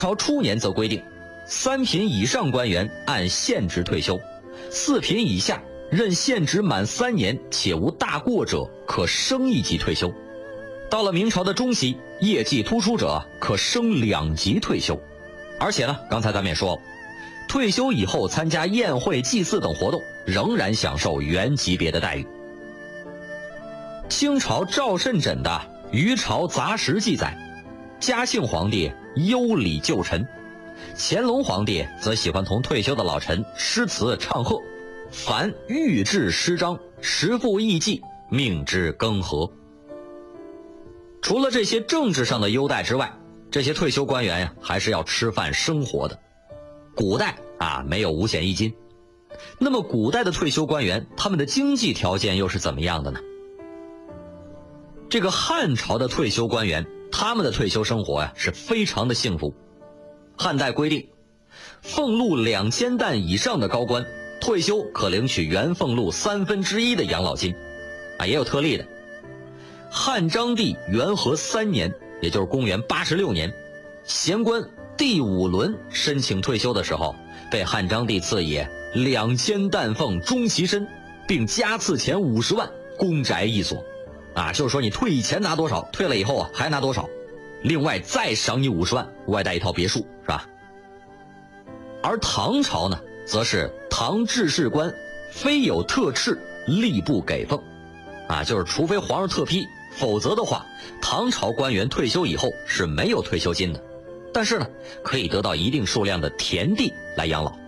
朝初年则规定，3品以上官员按现职退休，4品以下任现职满3年且无大过者，可升1级退休。到了明朝的中期，业绩突出者可升2级退休。而且呢，刚才咱们也说了，退休以后参加宴会、祭祀等活动，仍然享受原级别的待遇。清朝赵慎缜的《余朝杂识》记载，嘉庆皇帝优礼旧臣，乾隆皇帝则喜欢同退休的老臣诗词唱和，凡御制诗章，时赋艺伎，命之更合。除了这些政治上的优待之外，这些退休官员呀，还是要吃饭生活的。古代没有五险一金，那么古代的退休官员，他们的经济条件又是怎么样的呢？这个汉朝的退休官员，他们的退休生活呀，是非常的幸福。汉代规定，俸禄2000担以上的高官退休可领取原俸禄1/3的养老金，也有特例的。汉章帝元和3年，也就是公元86年，闲官第5轮申请退休的时候，被汉章帝赐以2000担俸终其身，并加赐钱50万，公宅1所。就是说你退以前拿多少，退了以后还拿多少，另外再赏你50万，外带一套别墅，是吧？而唐朝呢，则是唐制事官非有特敕，吏不给俸，就是除非皇上特批，否则的话，唐朝官员退休以后是没有退休金的，但是呢，可以得到一定数量的田地来养老。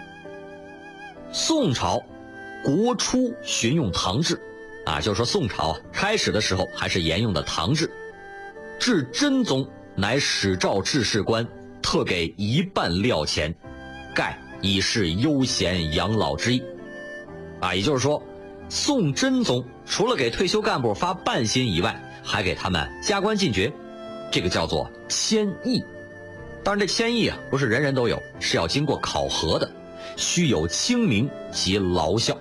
宋朝国初循用唐制，就是说宋朝开始的时候还是沿用的唐制。至真宗乃始诏制事官，特给1半料钱，盖以示悠闲养老之意。也就是说，宋真宗除了给退休干部发半薪以外，还给他们加官进爵，这个叫做迁邑。当然这迁邑不是人人都有，是要经过考核的，须有清明及劳效。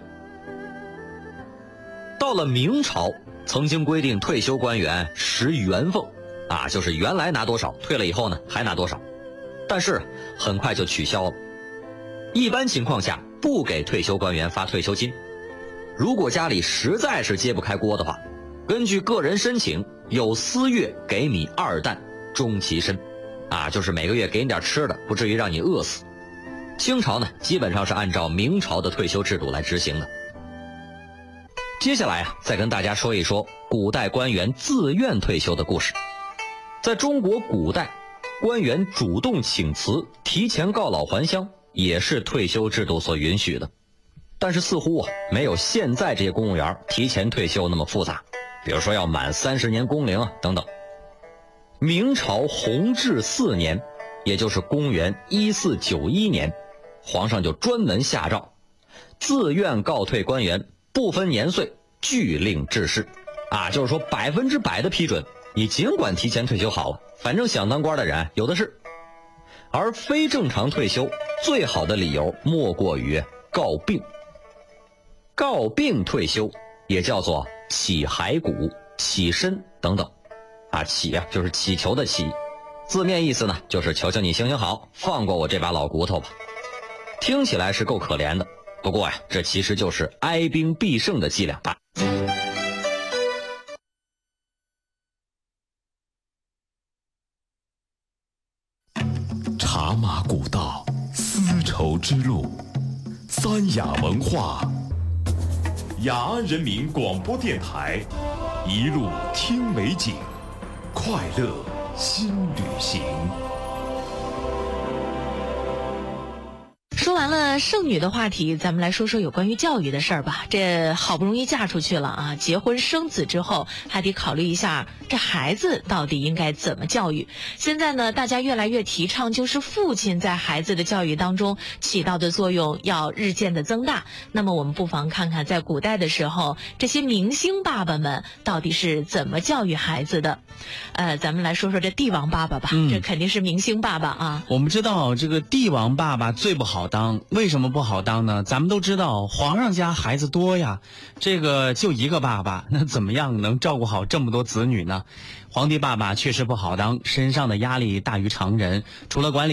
到了明朝，曾经规定退休官员10原俸，就是原来拿多少，退了以后呢还拿多少，但是很快就取消了。一般情况下不给退休官员发退休金，如果家里实在是揭不开锅的话，根据个人申请，有私月给米2担，终其身，就是每个月给你点吃的，不至于让你饿死。清朝呢，基本上是按照明朝的退休制度来执行的。接下来再跟大家说一说古代官员自愿退休的故事。在中国古代，官员主动请辞、提前告老还乡，也是退休制度所允许的。但是似乎没有现在这些公务员提前退休那么复杂，比如说要满30年工龄等等。明朝弘治4年，也就是公元1491年，皇上就专门下诏，自愿告退官员，不分年岁，俱令致仕，就是说100%的批准，你尽管提前退休好了，反正想当官的人有的是。而非正常退休，最好的理由莫过于告病。告病退休也叫做起骸骨、起身等等，起就是祈求的祈，字面意思呢就是求求你行行好，放过我这把老骨头吧。听起来是够可怜的，不过这其实就是哀兵必胜的伎俩吧。 茶马古道，丝绸之路，三雅文化，雅安人民广播电台，一路听美景，快乐新旅行。 说完了剩女的话题，咱们来说说有关于教育的事儿吧。这好不容易嫁出去了结婚生子之后，还得考虑一下这孩子到底应该怎么教育。现在呢，大家越来越提倡，就是父亲在孩子的教育当中起到的作用要日渐的增大。那么我们不妨看看，在古代的时候，这些明星爸爸们到底是怎么教育孩子的。咱们来说说这帝王爸爸吧，这肯定是明星爸爸我们知道这个帝王爸爸最不好当，为什么不好当呢？咱们都知道皇上家孩子多呀，这个就一个爸爸，那怎么样能照顾好这么多子女呢？皇帝爸爸确实不好当，身上的压力大于常人，除了管理